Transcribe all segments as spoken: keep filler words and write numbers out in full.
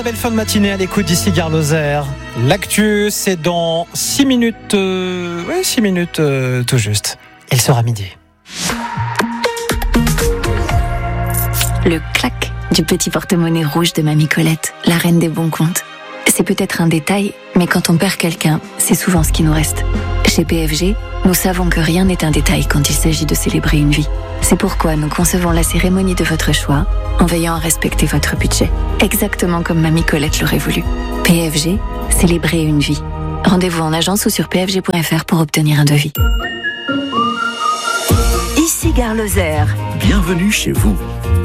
très belle fin de matinée à l'écoute d'ici Gare Lozère. L'actu, c'est dans six minutes. Euh, oui, six minutes euh, tout juste. Il sera midi. Le clac du petit porte-monnaie rouge de Mamie Colette, la reine des bons comptes. C'est peut-être un détail, mais quand on perd quelqu'un, c'est souvent ce qui nous reste. Chez P F G, nous savons que rien n'est un détail quand il s'agit de célébrer une vie. C'est pourquoi nous concevons la cérémonie de votre choix en veillant à respecter votre budget. Exactement comme Mamie Colette l'aurait voulu. P F G, célébrer une vie. Rendez-vous en agence ou sur p f g point f r pour obtenir un devis. Ici Gare Lozère. Bienvenue chez vous.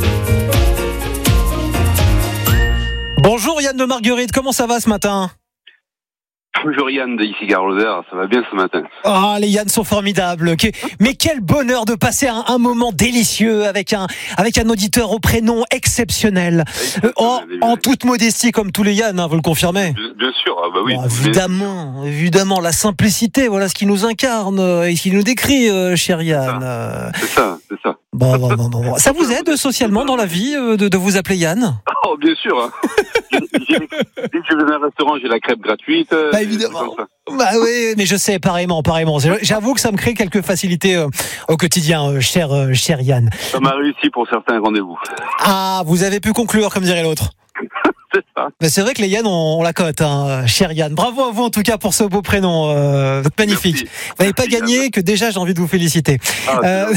Bonjour Yann de Marguerite, comment ça va ce matin ? Bonjour Yann de ici Gare Lozère, ça va bien ce matin. Ah, oh, les Yann sont formidables. Mais quel bonheur de passer un, un moment délicieux avec un, avec un auditeur au prénom exceptionnel. Euh, en, en toute modestie, comme tous les Yann, hein, vous le confirmez ? Bien, bien sûr, ah bah oui. Oh, évidemment, évidemment, la simplicité, voilà ce qui nous incarne et ce qui nous décrit, euh, cher Yann. C'est ça, c'est ça. Bon, bon, bon, bon. Ça vous aide socialement dans la vie de, de vous appeler Yann ? Oh, bien sûr. Hein. j'ai, j'ai, dès que je vais dans un restaurant, j'ai la crêpe gratuite. Bah évidemment. Bah oui, mais je sais, pareillement, pareillement. J'avoue que ça me crée quelques facilités euh, au quotidien, euh, cher, euh, cher Yann. Ça m'a réussi pour certains rendez-vous. Ah, vous avez pu conclure, comme dirait l'autre. C'est ça. Mais c'est vrai que les Yann, on, on la cote, hein, cher Yann. Bravo à vous en tout cas pour ce beau prénom, euh, magnifique. Merci. Vous n'avez pas gagné, Yann. Que déjà j'ai envie de vous féliciter. Ah, euh...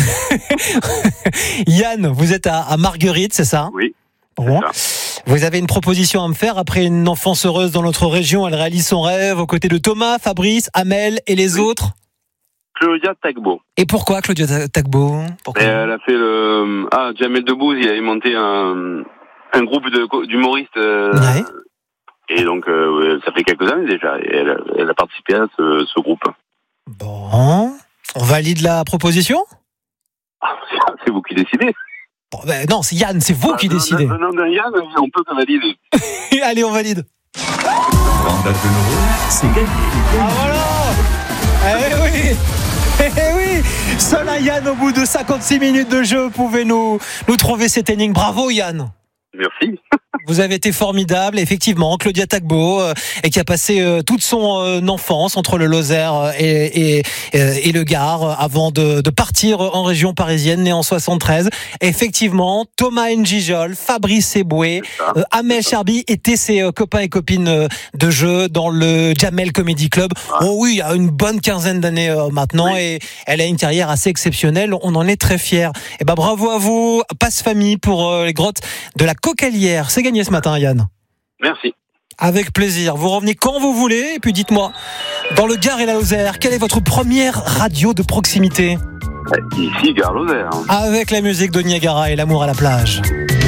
Yann, vous êtes à, à Marguerite, c'est ça ? Oui. Bon. Vous avez une proposition à me faire après une enfance heureuse dans notre région. Elle réalise son rêve aux côtés de Thomas, Fabrice, Amel et les oui. autres. Claudia Tagbo. Et pourquoi Claudia Tagbo ? Pourquoi ? Elle a fait le ah Jamel Debbouze. Il avait monté un un groupe de d'humoristes. Euh... Ouais. Et donc euh, ça fait quelques années déjà. Et elle, elle a participé à ce, ce groupe. Bon, on valide la proposition ? Ah, c'est vous qui décidez. Bon, ben non, c'est Yann, c'est vous ah, qui non, décidez. Non, non, non, Yann, on peut que valider. Allez, on valide. vingt-deux euros, c'est gagné. Ah voilà. Eh oui. Eh oui. Seul un Yann au bout de cinquante-six minutes de jeu pouvait nous, nous trouver cette énigme. Bravo Yann. Merci. Vous avez été formidable, effectivement, Claudia Tagbo, euh, et qui a passé euh, toute son euh, enfance entre le Lozère et, et, et le Gard, euh, avant de, de partir en région parisienne, né en soixante-treize. Effectivement, Thomas Njijol, Fabrice Eboué, euh, Amel Charbi étaient ses euh, copains et copines euh, de jeu dans le Jamel Comedy Club. Ah. Oh oui, il y a une bonne quinzaine d'années euh, maintenant, oui. Et elle a une carrière assez exceptionnelle. On en est très fiers. Et ben bravo à vous, passe famille pour euh, les grottes de la Coquelière. C'est gagné ce matin, Yann. Merci. Avec plaisir. Vous revenez quand vous voulez. Et puis dites-moi, dans le Gard et la Lozère, quelle est votre première radio de proximité ? Ici, Gare Lozère. Avec la musique de Niagara et l'amour à la plage.